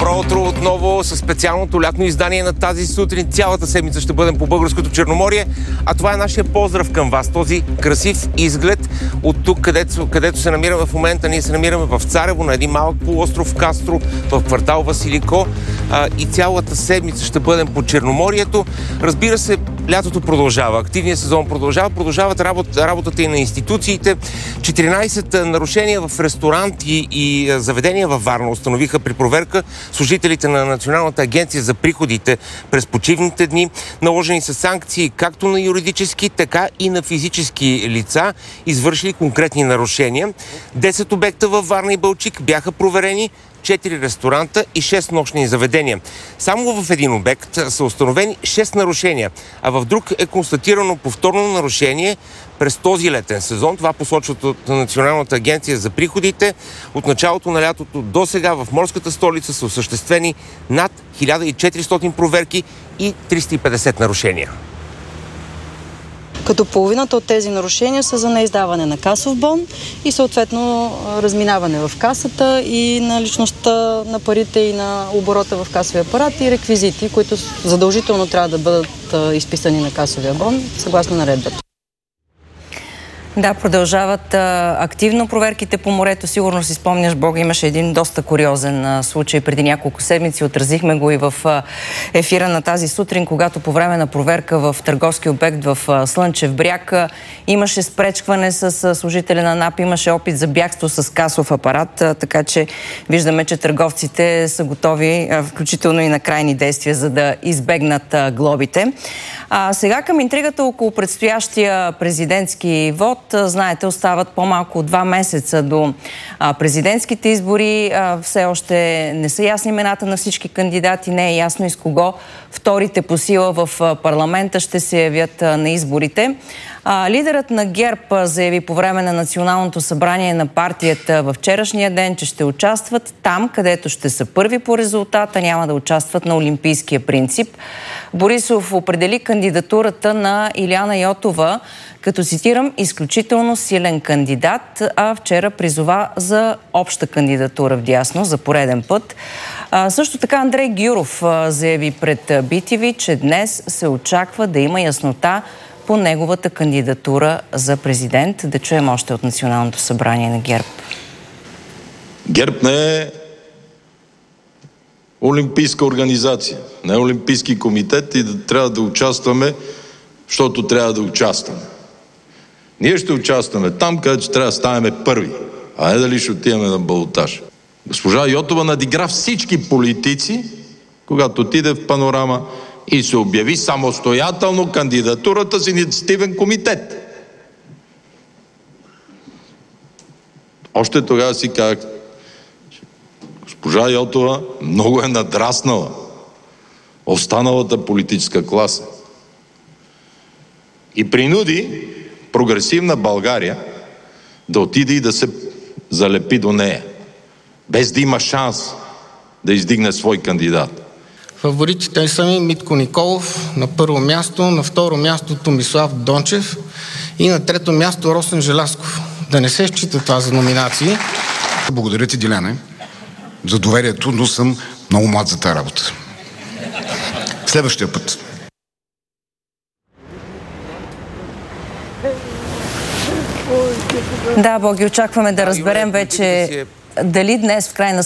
Добро утро отново със специалното лятно издание на тази сутрин. Цялата седмица ще бъдем по българското Черноморие, а това е нашия поздрав към вас. Този красив изглед от тук, където се намираме в момента. Ние се намираме в Царево, на един малък полуостров Кастро, в квартал Василико, и цялата седмица ще бъдем по Черноморието. Разбира се, лятото продължава, активният сезон продължават работата и на институциите. 14 нарушения в ресторанти и заведения във Варна установиха при проверка служителите на Националната агенция за приходите през почивните дни. Наложени са санкции както на юридически, така и на физически лица, извършили конкретни нарушения. 10 обекта във Варна и Балчик бяха проверени, 4 ресторанта и 6 нощни заведения. Само в един обект са установени 6 нарушения, а в друг е констатирано повторно нарушение през този летен сезон. Това посочват от Националната агенция за приходите. От началото на лятото до сега в морската столица са осъществени над 1400 проверки и 350 нарушения. Като половината от тези нарушения са за неиздаване на касов бон и съответно разминаване в касата и на личността на парите и на оборота в касовия апарат и реквизити, които задължително трябва да бъдат изписани на касовия бон, съгласно наредбата. Да, продължават активно проверките по морето. Сигурно си спомняш, Бога, имаше един доста куриозен случай преди няколко седмици. Отразихме го и в ефира на тази сутрин, когато по време на проверка в търговски обект в Слънчев бряг имаше спречкване с служителя на НАП, имаше опит за бягство с касов апарат, така че виждаме, че търговците са готови, включително и на крайни действия, за да избегнат глобите. Сега към интригата около предстоящия президентски вод. Знаете, остават по-малко от 2 месеца до президентските избори. Все още не са ясни имената на всички кандидати. Не е ясно и с кого вторите по сила в парламента ще се явят на изборите. Лидерът на ГЕРБ заяви по време на Националното събрание на партията във вчерашния ден, че ще участват там, където ще са първи по резултата, няма да участват на олимпийския принцип. Борисов определи кандидатурата на Илияна Йотова като, цитирам, изключително силен кандидат, а вчера призова за обща кандидатура вдясно за пореден път. Също така Андрей Гюров заяви пред BTV, че днес се очаква да има яснота по неговата кандидатура за президент. Да чуем още от Националното събрание на ГЕРБ. ГЕРБ не е олимпийска организация, не е олимпийски комитет и да трябва да участваме, защото трябва да участваме. Ние ще участваме там, където трябва да ставаме първи, а не дали ще отиваме на балотаж. Госпожа Йотова надигра всички политици, когато отиде в Панорама и се обяви самостоятелно кандидатурата с инициативен комитет. Още тогава си казах, че госпожа Йотова много е надраснала останалата политическа класа и принуди прогресивна България да отиде и да се залепи до нея, без да има шанс да издигне свой кандидат. Фаворитите са ми Митко Николов на първо място, на второ място Томислав Дончев и на трето място Росен Желязков. Да не се счита това за номинации. Благодаря ти, Диляне, за доверието, но съм много млад за тази работа. Следващия път. Да, Боги, очакваме да разберем вече дали днес в крайна